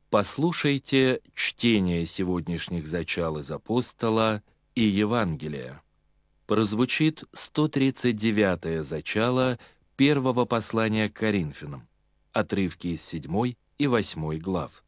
Послушайте чтение сегодняшних зачал из апостола и Евангелия. Прозвучит 139-е зачало первого послания к Коринфянам, отрывки из 7 и 8 глав.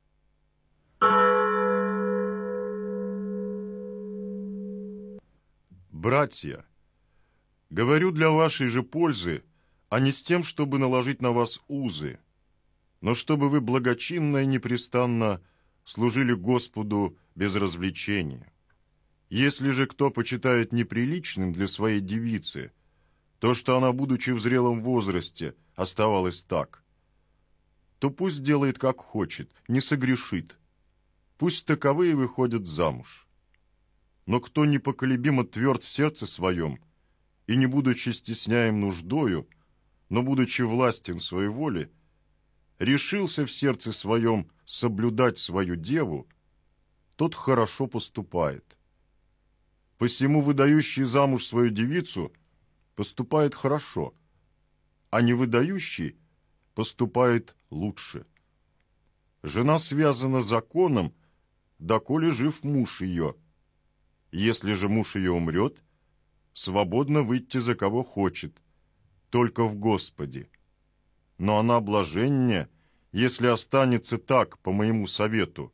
Братья, говорю для вашей же пользы, а не с тем, чтобы наложить на вас узы, но чтобы вы благочинно и непрестанно служили Господу без развлечения. Если же кто почитает неприличным для своей девицы то, что она, будучи в зрелом возрасте, оставалась так, то пусть делает, как хочет, не согрешит. Пусть таковые выходят замуж. Но кто непоколебимо тверд в сердце своем, и не будучи стесняем нуждою, но будучи властен в своей воле, решился в сердце своем соблюдать свою деву, тот хорошо поступает. Посему выдающий замуж свою девицу поступает хорошо, а не выдающий поступает лучше. Жена связана законом, доколе жив муж ее. Если же муж ее умрет, свободно выйти за кого хочет, только в Господе. Но она блаженнее, если останется так, по моему совету.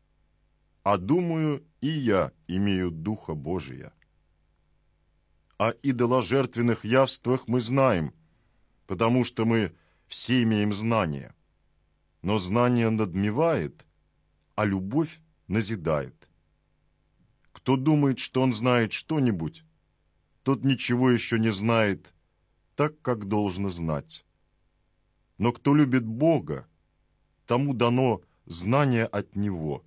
А думаю, и я имею Духа Божия. О идоложертвенных явствах мы знаем, потому что мы все имеем знание. Но знание надмевает, а любовь назидает. Кто думает, что он знает что-нибудь, тот ничего еще не знает, так, как должно знать. Но кто любит Бога, тому дано знание от Него.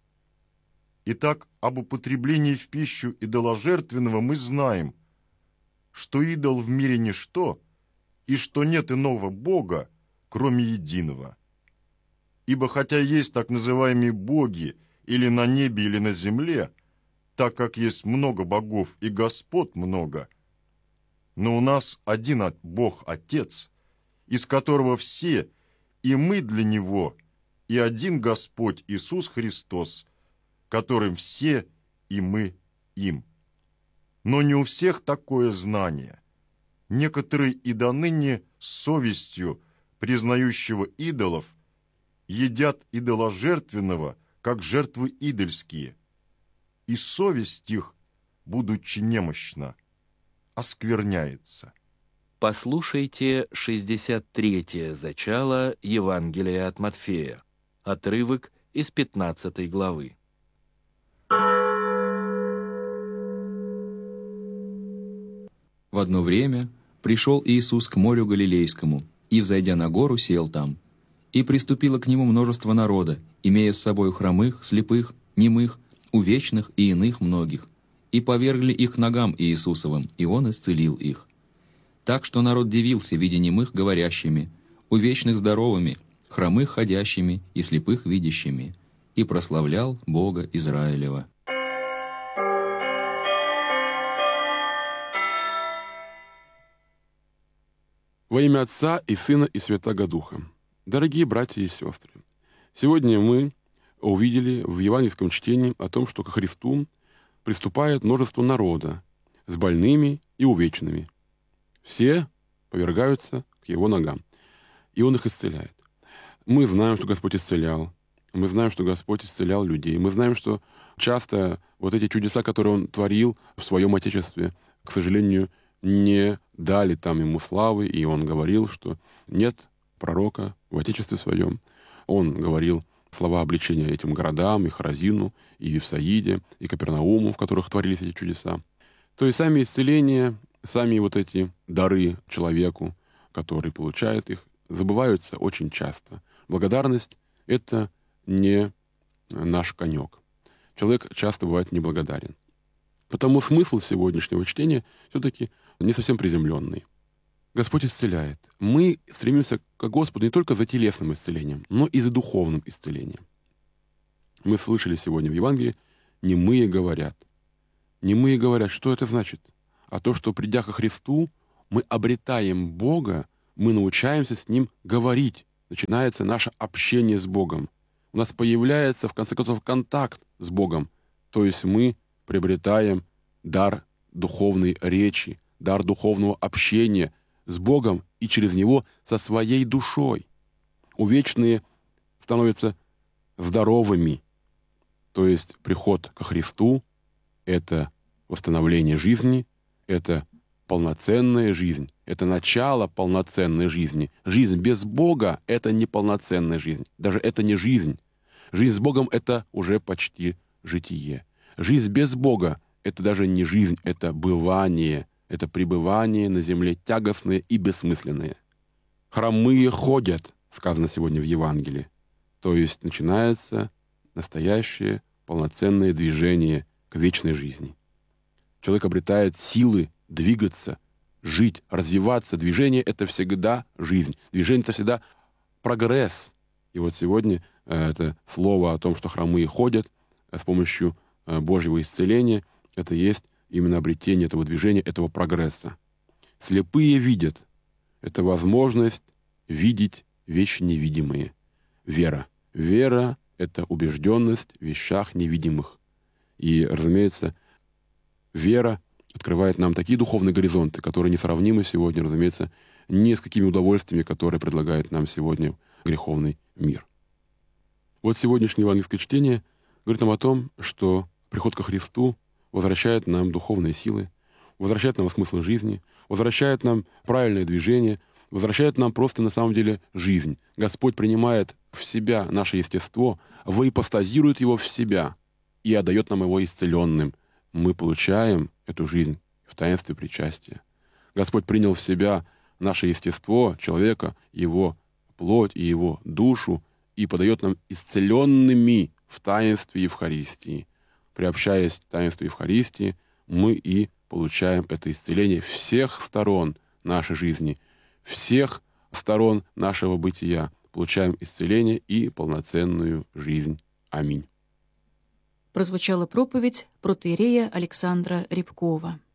Итак, об употреблении в пищу идоложертвенного мы знаем, что идол в мире ничто, и что нет иного Бога, кроме единого. Ибо хотя есть так называемые боги или на небе, или на земле, так как есть много богов и господ много, но у нас один Бог Отец, из которого все, и мы для Него, и один Господь Иисус Христос, которым все, и мы им. Но не у всех такое знание. Некоторые и до ныне с совестью, признающего идолов, едят идоложертвенного, как жертвы идольские, и совесть их, будучи немощна, оскверняется. Послушайте 63-е зачало Евангелия от Матфея, отрывок из 15 главы. В одно время пришел Иисус к морю Галилейскому, и, взойдя на гору, сел там. И приступило к нему множество народа, имея с собою хромых, слепых, немых, увечных и иных многих, и повергли их к ногам Иисусовым, и Он исцелил их. Так что народ дивился, видя немых говорящими, увечных здоровыми, хромых ходящими и слепых видящими, и прославлял Бога Израилева. Во имя Отца и Сына и Святаго Духа. Дорогие братья и сестры, сегодня мы увидели в евангельском чтении о том, что ко Христу приступает множество народа с больными и увечными. Все повергаются к Его ногам, и Он их исцеляет. Мы знаем, что Господь исцелял, мы знаем, что Господь исцелял людей, мы знаем, что часто вот эти чудеса, которые Он творил в Своем Отечестве, к сожалению, не дали там Ему славы, и Он говорил, что нет пророка в Отечестве Своем. Он говорил слова обличения этим городам, и Хоразину, и Вифсаиде, и Капернауму, в которых творились эти чудеса. То есть сами исцеления, сами вот эти дары человеку, который получает их, забываются очень часто. Благодарность — это не наш конек. Человек часто бывает неблагодарен. Потому смысл сегодняшнего чтения все-таки не совсем приземленный. Господь исцеляет. Мы стремимся к Господу не только за телесным исцелением, но и за духовным исцелением. Мы слышали сегодня в Евангелии «немые говорят». Немые говорят, что это значит? А то, что, придя ко Христу, мы обретаем Бога, мы научаемся с Ним говорить. Начинается наше общение с Богом. у нас появляется, в конце концов, контакт с Богом. То есть мы приобретаем дар духовной речи, дар духовного общения с Богом и через него со своей душой. Увечные становятся здоровыми. То есть приход ко Христу — это восстановление жизни, это полноценная жизнь, это начало полноценной жизни. Жизнь без Бога — это не полноценная жизнь. Даже это не жизнь. Жизнь с Богом — это уже почти житие. Жизнь без Бога — это даже не жизнь, это бывание, это пребывание на земле тягостное и бессмысленное. Хромые ходят, сказано сегодня в Евангелии. То есть начинается настоящее полноценное движение к вечной жизни. Человек обретает силы двигаться, жить, развиваться. Движение — это всегда жизнь. Движение — это всегда прогресс. И вот сегодня это слово о том, что хромые ходят с помощью Божьего исцеления, это есть именно обретение этого движения, этого прогресса. Слепые видят. Это возможность видеть вещи невидимые. Вера. Вера — это убежденность в вещах невидимых. И, разумеется, вера открывает нам такие духовные горизонты, которые несравнимы сегодня, разумеется, ни с какими удовольствиями, которые предлагает нам сегодня греховный мир. Вот сегодняшнее евангельское чтение говорит нам о том, что приход ко Христу возвращает нам духовные силы, возвращает нам смысл жизни, возвращает нам правильное движение, возвращает нам просто на самом деле жизнь. Господь принимает в себя наше естество, воипостазирует его в себя и отдает нам его исцеленным. Мы получаем эту жизнь в таинстве причастия. Господь принял в себя наше естество, человека, его плоть и его душу, и подает нам исцеленными в таинстве Евхаристии. Приобщаясь к таинству Евхаристии, мы и получаем это исцеление всех сторон нашей жизни, всех сторон нашего бытия. Получаем исцеление и полноценную жизнь. Аминь. Прозвучала проповедь протоиерея Александра Рябкова.